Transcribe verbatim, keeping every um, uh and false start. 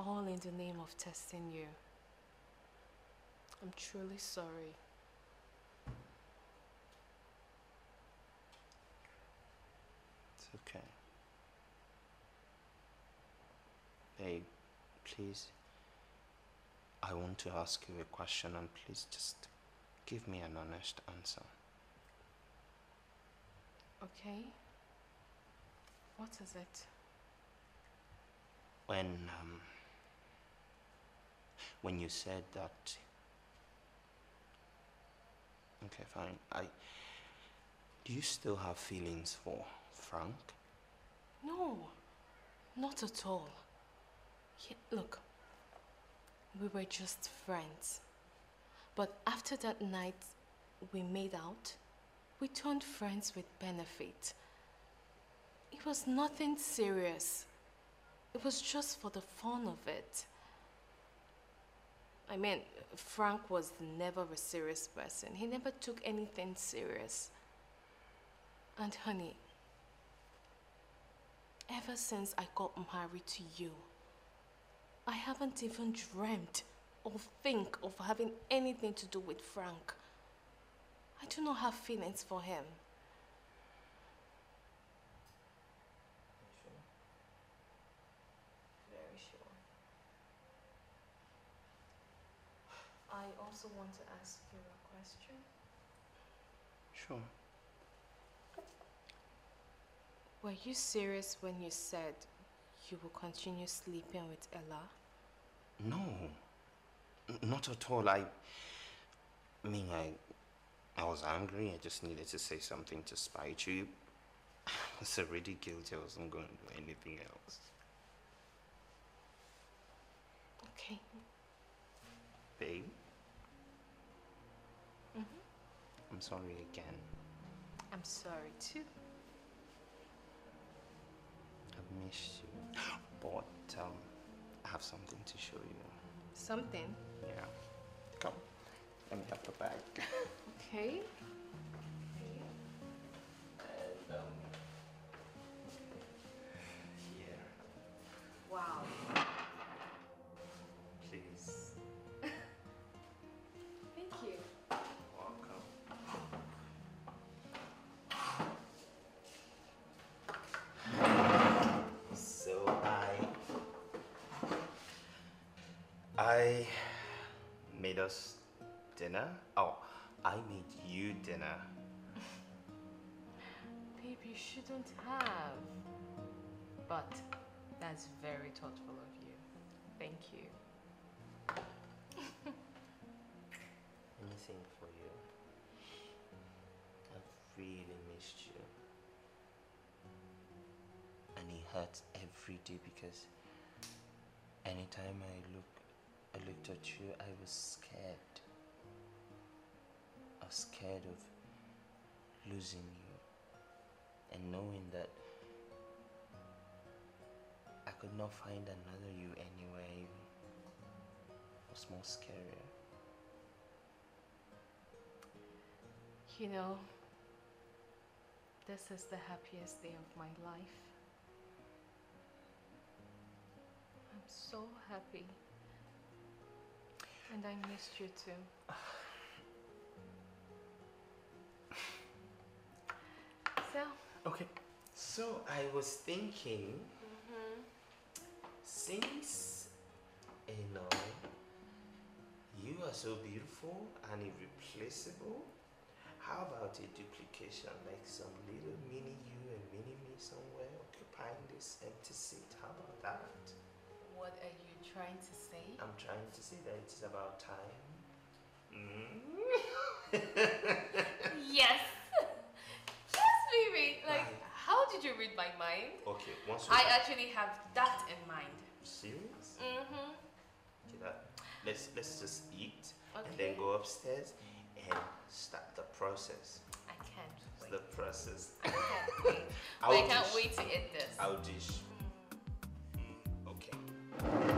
all in the name of testing you. I'm truly sorry. It's okay. Babe, please, I want to ask you a question and please just give me an honest answer. Okay. What is it? When, um, when you said that... Okay, fine. I... Do you still have feelings for Frank? No, not at all. Yeah, look, we were just friends. But after that night we made out, we turned friends with benefit. It was nothing serious. It was just for the fun of it. I mean, Frank was never a serious person. He never took anything serious. And honey, ever since I got married to you, I haven't even dreamt or think of having anything to do with Frank. I do not have feelings for him. Sure. Very sure. I also want to ask you a question. Sure. Were you serious when you said you will continue sleeping with Ella? No, N not at all. I, I mean, I, I was angry. I just needed to say something to spite you. I was already guilty. I wasn't going to do anything else. Okay. Babe? Mm-hmm. I'm sorry again. I'm sorry too. I've missed you. But um, I have something to show you. Something? Yeah. Come. Let me have the bag. Okay. And um, here. Wow. Please. Thank you. Welcome. So I I made us dinner. Oh, I made you dinner. Babe, you shouldn't have. But that's very thoughtful of you. Thank you. Anything for you. I've really missed you. And it hurts every day because anytime I look I looked at you, I was scared. I was scared of losing you and knowing that I could not find another you anywhere was more scarier. You know, this is the happiest day of my life. I'm so happy. And I missed you too. So? Okay, so I was thinking, Mm-hmm. since, you know, you are so beautiful and irreplaceable, how about a duplication, like some little mini you and mini me somewhere occupying this empty seat? How about that? What are you trying to say? I'm trying to say that it's about time. Mm. Yes! Yes, baby! Like, Right. how did you read my mind? Okay, once I actually have that in mind. serious? Mm-hmm. Okay, that, let's let's just eat Okay. and then go upstairs and start the process. I can't It's wait. the process. I can't wait. I'll I can't dish. wait to eat this. I'll dish. Okay.